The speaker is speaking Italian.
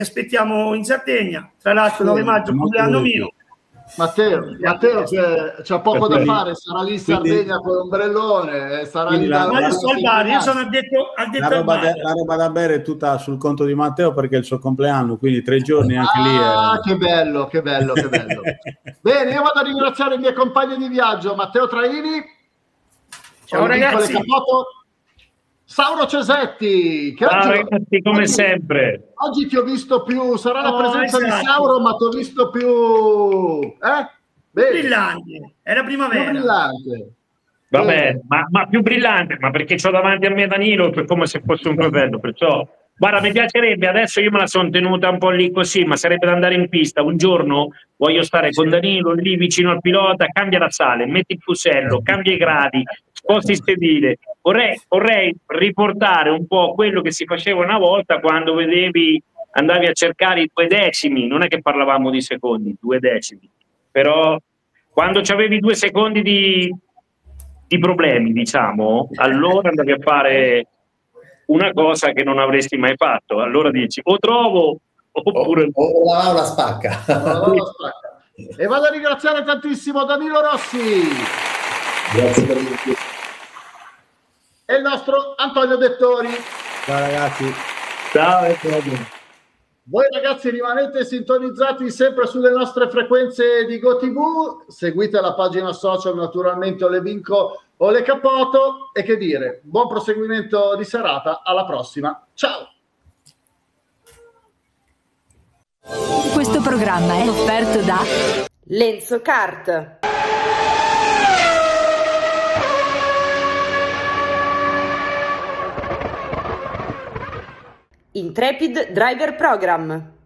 aspettiamo in Sardegna. Tra l'altro 9 maggio, compleanno mio. Matteo c'è poco da fare, sarà lì in Sardegna con l'ombrellone, sarà lì ma io sto al bar, io sono addetto la roba da bere è tutta sul conto di Matteo perché è il suo compleanno, quindi 3 giorni anche lì che bello bene, io vado a ringraziare i miei compagni di viaggio, Matteo Traini, ciao ragazzi, Capoto, Sauro Cesetti, che ciao ragazzi, come sempre oggi ti ho visto più, sarà la presenza di Sauro, ma ti ho visto più brillante, è la primavera, più brillante. Vabbè, ma più brillante, ma perché c'ho davanti a me Danilo, è come se fosse un fratello, perciò guarda, mi piacerebbe, adesso io me la sono tenuta un po' lì così, ma sarebbe da andare in pista, un giorno voglio stare con Danilo lì vicino al pilota, cambia la sale, metti il fusello, cambia i gradi, sposti il sedile, vorrei riportare un po' quello che si faceva una volta quando andavi a cercare i 2 decimi, non è che parlavamo di secondi, 2 decimi, però quando c'avevi 2 secondi di problemi, diciamo, allora andavi a fare una cosa che non avresti mai fatto. Allora dici, o trovo, oppure o la Laura spacca. E vado a ringraziare tantissimo Danilo Rossi. Grazie per il e il nostro Antonio Dettori. Ciao ragazzi. Ciao. Voi ragazzi rimanete sintonizzati sempre sulle nostre frequenze di GoTV, seguite la pagina social naturalmente Ole Vinco Ole Capoto e che dire, buon proseguimento di serata, alla prossima, ciao! Questo programma è offerto da Lenzo Kart. Intrepid Driver Program.